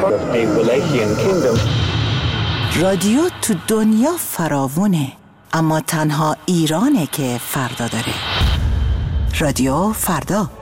رادیو تو دنیا فراوونه، اما تنها ایرانه که فردا داره. رادیو فردا.